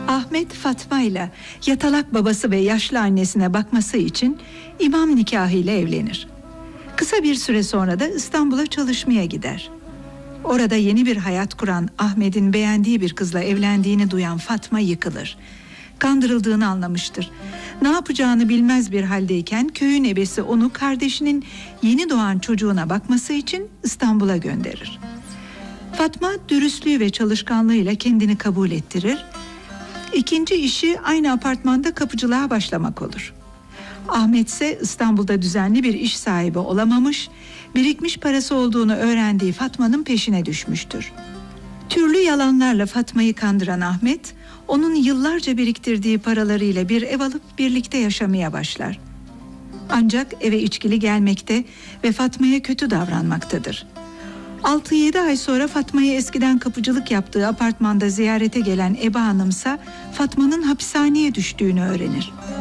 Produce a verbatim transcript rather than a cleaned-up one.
Ahmet Fatma ile yatalak babası ve yaşlı annesine bakması için imam nikahıyla evlenir. Kısa bir süre sonra da İstanbul'a çalışmaya gider. Orada yeni bir hayat kuran Ahmet'in beğendiği bir kızla evlendiğini duyan Fatma yıkılır. Kandırıldığını anlamıştır. Ne yapacağını bilmez bir haldeyken köyün ebesi onu kardeşinin yeni doğan çocuğuna bakması için İstanbul'a gönderir. Fatma dürüstlüğü ve çalışkanlığıyla kendini kabul ettirir. İkinci işi aynı apartmanda kapıcılığa başlamak olur. Ahmet ise İstanbul'da düzenli bir iş sahibi olamamış, birikmiş parası olduğunu öğrendiği Fatma'nın peşine düşmüştür. Türlü yalanlarla Fatma'yı kandıran Ahmet, onun yıllarca biriktirdiği paralarıyla bir ev alıp birlikte yaşamaya başlar. Ancak eve içkili gelmekte ve Fatma'ya kötü davranmaktadır. altı yedi ay sonra Fatma'yı eskiden kapıcılık yaptığı apartmanda ziyarete gelen Eba Hanımsa Fatma'nın hapishaneye düştüğünü öğrenir.